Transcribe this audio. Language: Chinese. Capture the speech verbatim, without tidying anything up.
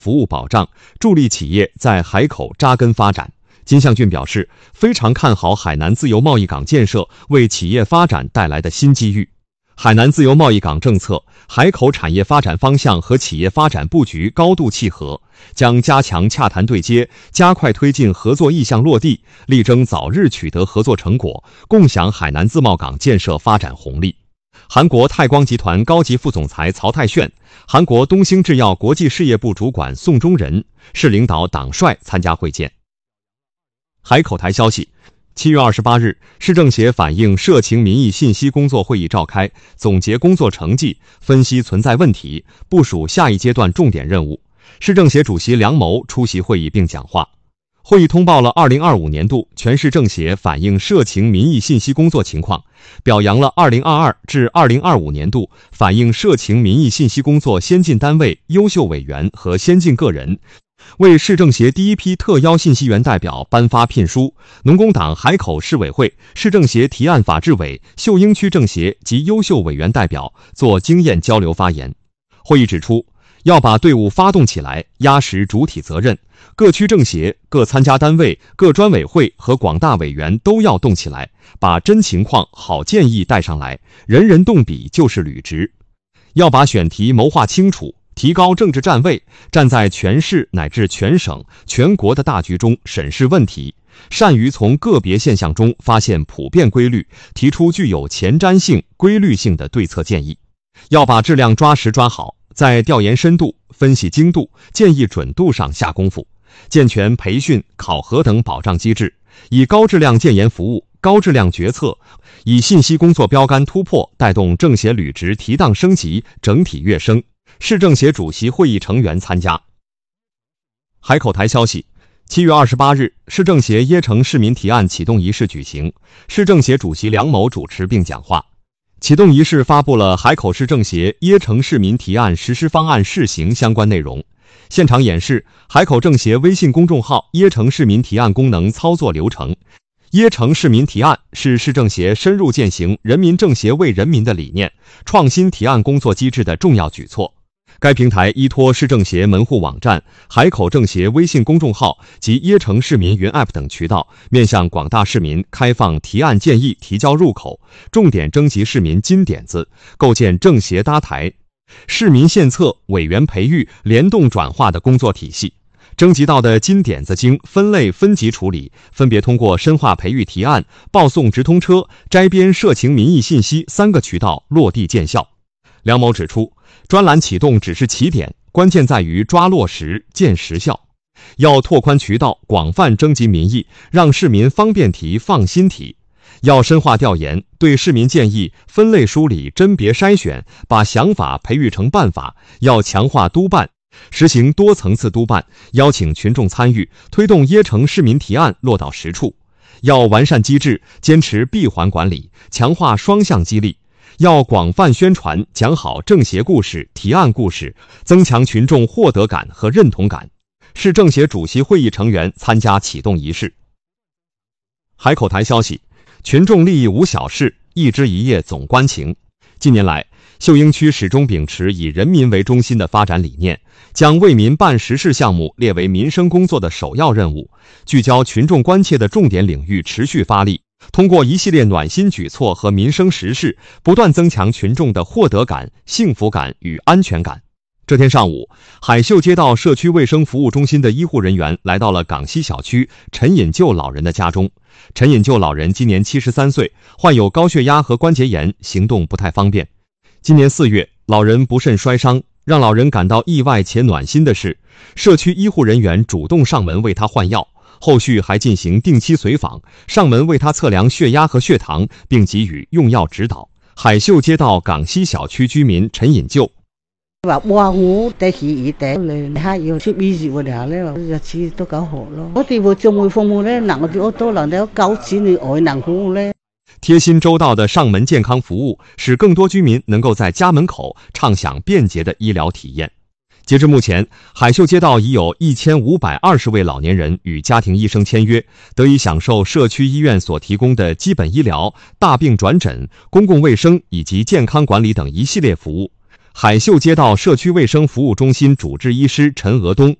服务保障，助力企业在海口扎根发展。金相俊表示，非常看好海南自由贸易港建设为企业发展带来的新机遇。海南自由贸易港政策、海口产业发展方向和企业发展布局高度契合，将加强洽谈对接，加快推进合作意向落地，力争早日取得合作成果，共享海南自贸港建设发展红利。韩国泰光集团高级副总裁曹泰炫、韩国东兴制药国际事业部主管宋忠仁、市领导党帅参加会见。海口台消息，七月二十八日，市政协反映社情民意信息工作会议召开，总结工作成绩，分析存在问题，部署下一阶段重点任务。市政协主席梁谋出席会议并讲话。会议通报了二零二五年度全市政协反映社情民意信息工作情况，表扬了二零二二至二零二五年度反映社情民意信息工作先进单位、优秀委员和先进个人，为市政协第一批特邀信息员代表颁发聘书，农工党海口市委会、市政协提案法制委、秀英区政协及优秀委员代表做经验交流发言。会议指出，要把队伍发动起来，压实主体责任，各区政协、各参加单位、各专委会和广大委员都要动起来，把真情况、好建议带上来，人人动笔就是履职。要把选题谋划清楚，提高政治站位，站在全市乃至全省、全国的大局中审视问题，善于从个别现象中发现普遍规律，提出具有前瞻性、规律性的对策建议。要把质量抓实抓好，在调研深度、分析精度、建议准度上下功夫，健全培训、考核等保障机制，以高质量建言服务、高质量决策，以信息工作标杆突破，带动政协履职提档升级，整体跃升。市政协主席会议成员参加。海口台消息，七月二十八日，市政协椰城市民提案启动仪式举行，市政协主席梁谋主持并讲话。启动仪式发布了海口市政协椰城市民提案实施方案试行相关内容，现场演示海口政协微信公众号椰城市民提案功能操作流程。椰城市民提案是市政协深入践行人民政协为人民的理念，创新提案工作机制的重要举措。该平台依托市政协门户网站、海口政协微信公众号及椰城市民云 App 等渠道，面向广大市民开放提案建议提交入口，重点征集市民金点子，构建政协搭台、市民献策、委员培育、联动转化的工作体系。征集到的金点子经分类分级处理，分别通过深化培育提案、报送直通车、摘编社情民意信息三个渠道落地见效。梁谋指出，专栏启动只是起点，关键在于抓落实、见实效。要拓宽渠道，广泛征集民意，让市民方便提、放心提。要深化调研，对市民建议分类梳理、甄别筛选，把想法培育成办法。要强化督办，实行多层次督办，邀请群众参与，推动椰城市民提案落到实处。要完善机制，坚持闭环管理，强化双向激励。要广泛宣传，讲好政协故事、提案故事，增强群众获得感和认同感。市政协主席会议成员参加启动仪式。海口台消息，群众利益无小事，一枝一叶总关情。近年来，秀英区始终秉持以人民为中心的发展理念，将为民办实事项目列为民生工作的首要任务，聚焦群众关切的重点领域持续发力，通过一系列暖心举措和民生实事，不断增强群众的获得感、幸福感与安全感。这天上午，海秀街道社区卫生服务中心的医护人员来到了港西小区陈引旧老人的家中。陈引旧老人今年七十三岁，患有高血压和关节炎，行动不太方便。今年四月，老人不慎摔伤，让老人感到意外且暖心的是，社区医护人员主动上门为他换药，后续还进行定期随访，上门为他测量血压和血糖，并给予用藥指導。海秀街道港西小區居民陳引舊話哇，我第時二頂你係要出醫治我哋咧，日子都搞好咯。我哋會仲會服務咧，能我哋多能夠搞錢你愛能服務咧。 贴心周到的上门健康服务，使更多居民能够在家门口畅享便捷的医疗体验。截至目前，海秀街道已有一千五百二十位老年人与家庭医生签约，得以享受社区医院所提供的基本医疗、大病转诊、公共卫生以及健康管理等一系列服务。 海秀街道社区卫生服务中心主治医师陈俄东